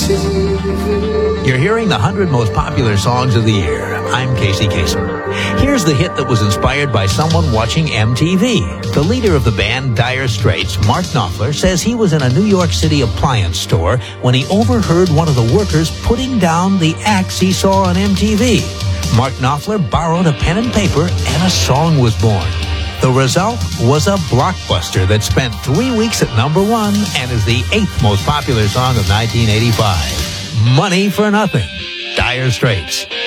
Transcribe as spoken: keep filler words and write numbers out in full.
You're hearing the one hundred most popular songs of the year. I'm Casey Kasem. Here's the hit that was inspired by someone watching M T V. The leader of the band, Dire Straits, Mark Knopfler, says he was in a New York City appliance store when he overheard one of the workers putting down the acts he saw on M T V. Mark Knopfler borrowed a pen and paper, and a song was born. The result was a blockbuster that spent three weeks at number one and is the eighth most popular song of nineteen eighty-five. Money for Nothing. Dire Straits.